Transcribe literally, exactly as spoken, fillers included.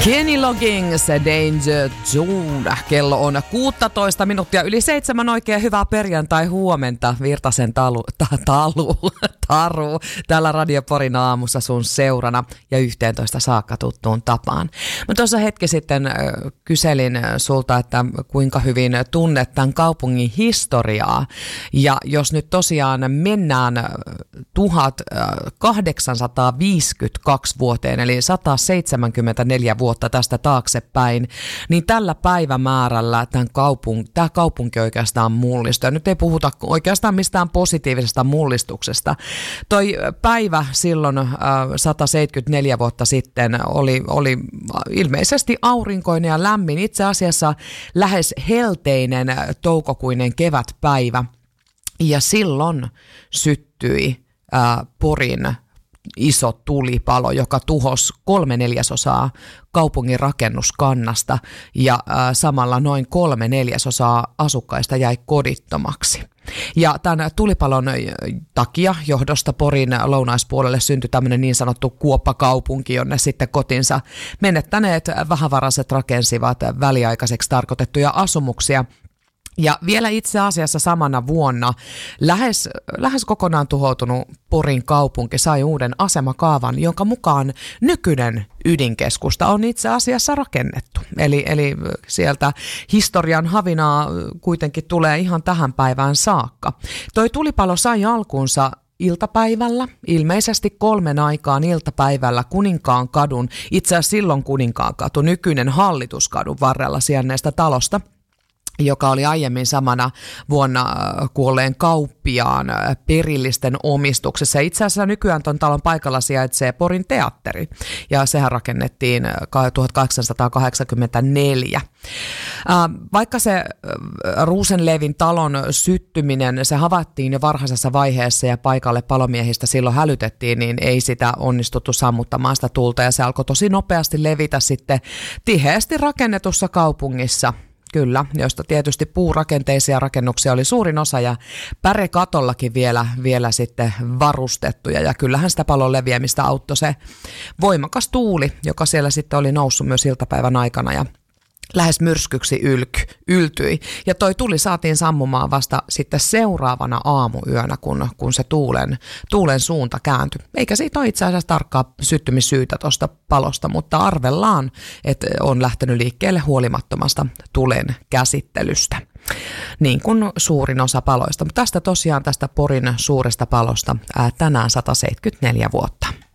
Kenny Loggins, Danger Zone. Kello on kuusitoista minuuttia yli seitsemän. Oikein hyvää perjantai huomenta. Virtasen talu, ta, talu, taru täällä Radio Porin aamussa sun seurana ja yhteentoista saakka tuttuun tapaan. Mä tuossa hetki sitten äh, kyselin sulta, että kuinka hyvin tunnet tämän kaupungin historiaa. Ja jos nyt tosiaan mennään tuhatkahdeksansataaviisikymmentäkaksi vuoteen, eli sata seitsemänkymmentäneljä vuotta tästä taaksepäin, niin tällä päivämäärällä tämän kaupung, tämä kaupunki oikeastaan mullistui. Ja nyt ei puhuta oikeastaan mistään positiivisesta mullistuksesta. Toi päivä silloin äh, sata seitsemänkymmentäneljä vuotta sitten oli, oli ilmeisesti aurinkoinen ja lämmin. Itse asiassa lähes helteinen toukokuinen kevätpäivä. Ja silloin syttyi äh, Porin iso tulipalo, joka tuhosi kolme neljäsosaa kaupungin rakennuskannasta ja äh, samalla noin kolme neljäsosaa asukkaista jäi kodittomaksi. Ja tämän tulipalon takia johdosta Porin lounaispuolelle syntyi tämmöinen niin sanottu kuoppakaupunki, jonne sitten kotinsa menettäneet vähävaraiset rakensivat väliaikaiseksi tarkoitettuja asumuksia. Ja vielä itse asiassa samana vuonna lähes, lähes kokonaan tuhoutunut Porin kaupunki sai uuden asemakaavan, jonka mukaan nykyinen ydinkeskusta on itse asiassa rakennettu. Eli, eli sieltä historian havinaa kuitenkin tulee ihan tähän päivään saakka. Toi tulipalo sai alkuunsa iltapäivällä, ilmeisesti kolmen aikaan iltapäivällä Kuninkaan kadun, itse asiassa silloin Kuninkaan katu, nykyinen Hallituskadun varrella sijainneesta talosta, joka oli aiemmin samana vuonna kuolleen kauppiaan perillisten omistuksessa. Itse asiassa nykyään tuon talon paikalla sijaitsee Porin teatteri, ja sehän rakennettiin tuhatkahdeksansataakahdeksankymmentäneljä. Vaikka se Rosenlevin talon syttyminen, se havaittiin jo varhaisessa vaiheessa ja paikalle palomiehistä silloin hälytettiin, niin ei sitä onnistuttu sammuttamaan sitä tulta, ja se alkoi tosi nopeasti levitä sitten tiheästi rakennetussa kaupungissa. Kyllä, josta tietysti puurakenteisia rakennuksia oli suurin osa ja pärekatollakin vielä, vielä sitten varustettuja. Ja kyllähän sitä palon leviämistä auttoi se voimakas tuuli, joka siellä sitten oli noussut myös iltapäivän aikana ja lähes myrskyksi ylky, yltyi. Ja toi tuli saatiin sammumaan vasta sitten seuraavana aamuyönä, kun, kun se tuulen, tuulen suunta kääntyi. Eikä siitä ole itse asiassa tarkkaa syttymissyytä tuosta palosta, mutta arvellaan, että on lähtenyt liikkeelle huolimattomasta tulen käsittelystä. Niin kuin suurin osa paloista. Mutta tästä tosiaan tästä Porin suuresta palosta ää, tänään sata seitsemänkymmentäneljä vuotta.